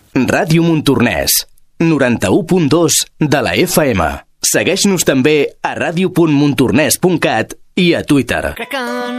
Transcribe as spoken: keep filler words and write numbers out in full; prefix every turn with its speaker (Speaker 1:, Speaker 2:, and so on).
Speaker 1: Ràdio Montornès, noranta-u punt dos de la F M. Segueix-nos també a ràdio punt montornès punt cat i a Twitter.